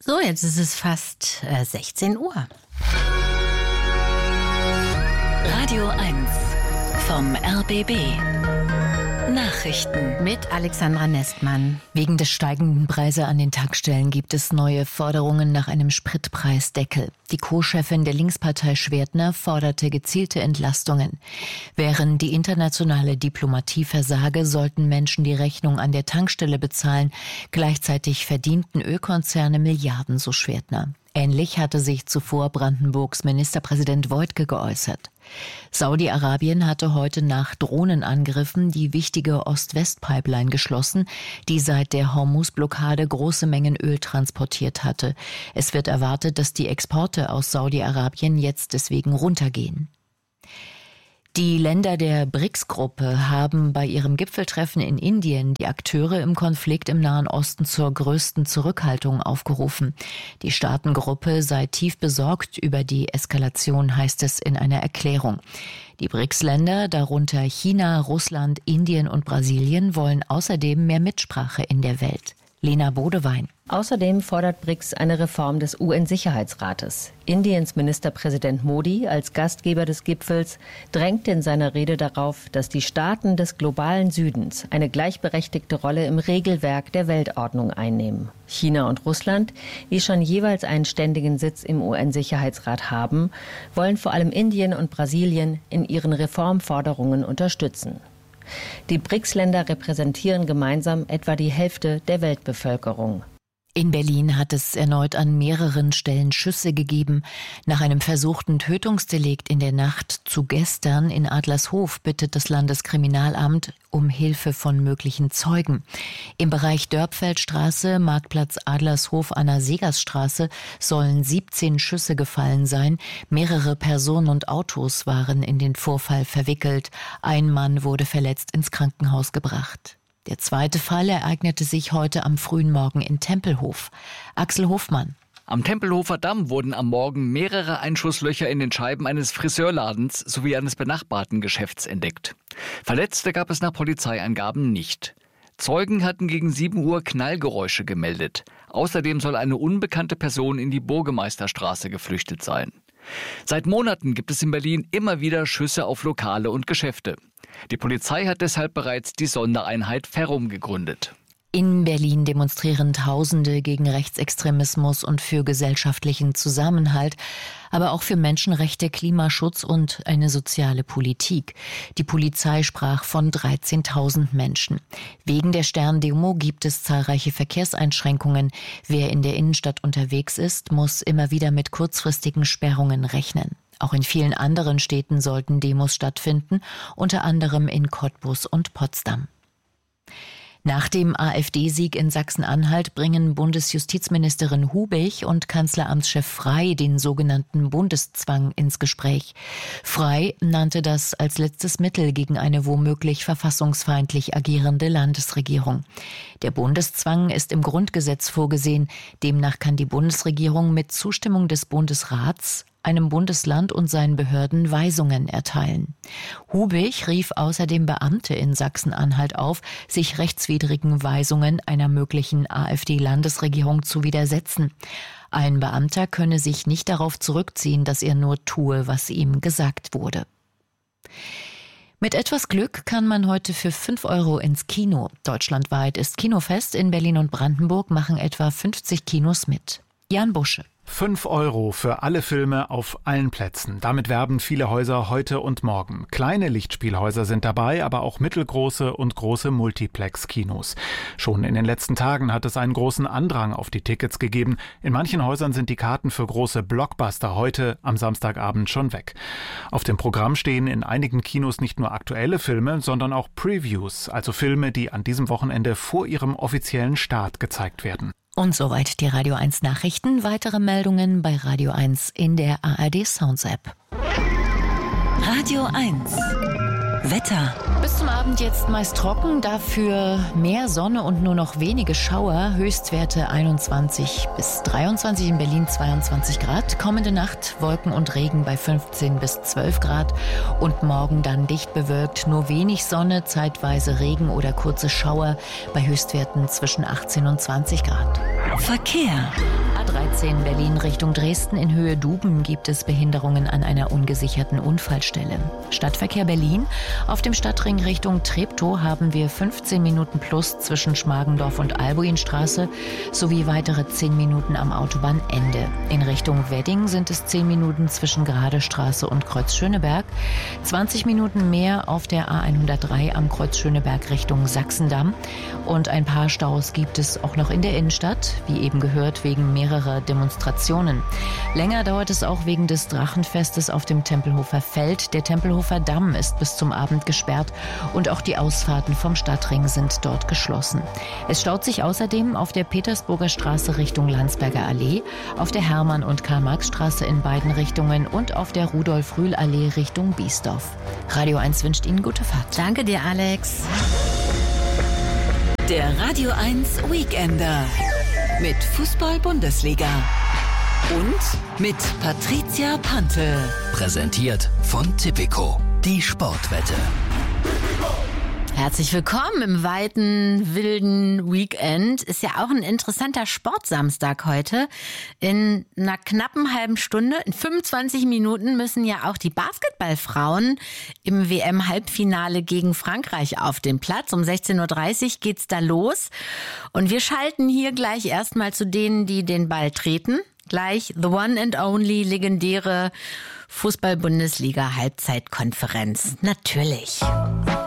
So, jetzt ist es fast 16 Uhr. Radio 1 vom RBB. Nachrichten mit Alexandra Nestmann. Wegen des steigenden Preises an den Tankstellen gibt es neue Forderungen nach einem Spritpreisdeckel. Die Co-Chefin der Linkspartei Schwertner forderte gezielte Entlastungen. Während die internationale Diplomatie versage, sollten Menschen die Rechnung an der Tankstelle bezahlen. Gleichzeitig verdienten Ölkonzerne Milliarden, so Schwertner. Ähnlich hatte sich zuvor Brandenburgs Ministerpräsident Woidke geäußert. Saudi-Arabien hatte heute nach Drohnenangriffen die wichtige Ost-West-Pipeline geschlossen, die seit der Hormuz-Blockade große Mengen Öl transportiert hatte. Es wird erwartet, dass die Exporte aus Saudi-Arabien jetzt deswegen runtergehen. Die Länder der BRICS-Gruppe haben bei ihrem Gipfeltreffen in Indien die Akteure im Konflikt im Nahen Osten zur größten Zurückhaltung aufgerufen. Die Staatengruppe sei tief besorgt über die Eskalation, heißt es in einer Erklärung. Die BRICS-Länder, darunter China, Russland, Indien und Brasilien, wollen außerdem mehr Mitsprache in der Welt. Lena Bodewein. Außerdem fordert BRICS eine Reform des UN-Sicherheitsrates. Indiens Ministerpräsident Modi als Gastgeber des Gipfels drängt in seiner Rede darauf, dass die Staaten des globalen Südens eine gleichberechtigte Rolle im Regelwerk der Weltordnung einnehmen. China und Russland, die schon jeweils einen ständigen Sitz im UN-Sicherheitsrat haben, wollen vor allem Indien und Brasilien in ihren Reformforderungen unterstützen. Die BRICS-Länder repräsentieren gemeinsam etwa die Hälfte der Weltbevölkerung. In Berlin hat es erneut an mehreren Stellen Schüsse gegeben. Nach einem versuchten Tötungsdelikt in der Nacht zu gestern in Adlershof bittet das Landeskriminalamt um Hilfe von möglichen Zeugen. Im Bereich Dörpfeldstraße, Marktplatz Adlershof an der Segersstraße sollen 17 Schüsse gefallen sein. Mehrere Personen und Autos waren in den Vorfall verwickelt. Ein Mann wurde verletzt ins Krankenhaus gebracht. Der zweite Fall ereignete sich heute am frühen Morgen in Tempelhof. Axel Hofmann. Am Tempelhofer Damm wurden am Morgen mehrere Einschusslöcher in den Scheiben eines Friseurladens sowie eines benachbarten Geschäfts entdeckt. Verletzte gab es nach Polizeiangaben nicht. Zeugen hatten gegen 7 Uhr Knallgeräusche gemeldet. Außerdem soll eine unbekannte Person in die Burgemeisterstraße geflüchtet sein. Seit Monaten gibt es in Berlin immer wieder Schüsse auf Lokale und Geschäfte. Die Polizei hat deshalb bereits die Sondereinheit Ferrum gegründet. In Berlin demonstrieren Tausende gegen Rechtsextremismus und für gesellschaftlichen Zusammenhalt, aber auch für Menschenrechte, Klimaschutz und eine soziale Politik. Die Polizei sprach von 13.000 Menschen. Wegen der Sterndemo gibt es zahlreiche Verkehrseinschränkungen. Wer in der Innenstadt unterwegs ist, muss immer wieder mit kurzfristigen Sperrungen rechnen. Auch in vielen anderen Städten sollten Demos stattfinden, unter anderem in Cottbus und Potsdam. Nach dem AfD-Sieg in Sachsen-Anhalt bringen Bundesjustizministerin Hubich und Kanzleramtschef Frey den sogenannten Bundeszwang ins Gespräch. Frey nannte das als letztes Mittel gegen eine womöglich verfassungsfeindlich agierende Landesregierung. Der Bundeszwang ist im Grundgesetz vorgesehen. Demnach kann die Bundesregierung mit Zustimmung des Bundesrats einem Bundesland und seinen Behörden Weisungen erteilen. Hubich rief außerdem Beamte in Sachsen-Anhalt auf, sich rechtswidrigen Weisungen einer möglichen AfD-Landesregierung zu widersetzen. Ein Beamter könne sich nicht darauf zurückziehen, dass er nur tue, was ihm gesagt wurde. Mit etwas Glück kann man heute für 5 € ins Kino. Deutschlandweit ist Kinofest. In Berlin und Brandenburg machen etwa 50 Kinos mit. Jan Busche. 5 € für alle Filme auf allen Plätzen. Damit werben viele Häuser heute und morgen. Kleine Lichtspielhäuser sind dabei, aber auch mittelgroße und große Multiplex-Kinos. Schon in den letzten Tagen hat es einen großen Andrang auf die Tickets gegeben. In manchen Häusern sind die Karten für große Blockbuster heute am Samstagabend schon weg. Auf dem Programm stehen in einigen Kinos nicht nur aktuelle Filme, sondern auch Previews, also Filme, die an diesem Wochenende vor ihrem offiziellen Start gezeigt werden. Und soweit die Radio 1 Nachrichten. Weitere Meldungen bei Radio 1 in der ARD Sounds App. Radio 1 Wetter. Bis zum Abend jetzt meist trocken, dafür mehr Sonne und nur noch wenige Schauer. Höchstwerte 21 bis 23, in Berlin 22 Grad. Kommende Nacht Wolken und Regen bei 15 bis 12 Grad. Und morgen dann dicht bewölkt, nur wenig Sonne, zeitweise Regen oder kurze Schauer bei Höchstwerten zwischen 18 und 20 Grad. Verkehr. A13 Berlin Richtung Dresden in Höhe Duben gibt es Behinderungen an einer ungesicherten Unfallstelle. Stadtverkehr Berlin. Auf dem Stadtring Richtung Treptow haben wir 15 Minuten plus zwischen Schmargendorf und Albuinstraße sowie weitere 10 Minuten am Autobahnende. In Richtung Wedding sind es 10 Minuten zwischen Gradestraße und Kreuz Schöneberg. 20 Minuten mehr auf der A103 am Kreuz Schöneberg Richtung Sachsendamm. Und ein paar Staus gibt es auch noch in der Innenstadt, wie eben gehört, wegen mehrerer Demonstrationen. Länger dauert es auch wegen des Drachenfestes auf dem Tempelhofer Feld. Der Tempelhofer Damm ist bis zum Abend gesperrt und auch die Ausfahrten vom Stadtring sind dort geschlossen. Es staut sich außerdem auf der Petersburger Straße Richtung Landsberger Allee, auf der Hermann- und Karl-Marx-Straße in beiden Richtungen und auf der Rudolf-Rühl-Allee Richtung Biesdorf. Radio 1 wünscht Ihnen gute Fahrt. Danke dir, Alex. Der Radio 1 Weekender mit Fußball-Bundesliga und mit Patricia Panthe. Präsentiert von Tipico, die Sportwette. Herzlich willkommen im weiten, wilden Weekend. Ist ja auch ein interessanter Sportsamstag heute. In einer knappen halben Stunde, in 25 Minuten müssen ja auch die Basketballfrauen im WM-Halbfinale gegen Frankreich auf den Platz. Um 16.30 Uhr geht's da los. Und wir schalten hier gleich erstmal zu denen, die den Ball treten. Gleich the one and only legendäre Fußball-Bundesliga-Halbzeitkonferenz. Natürlich.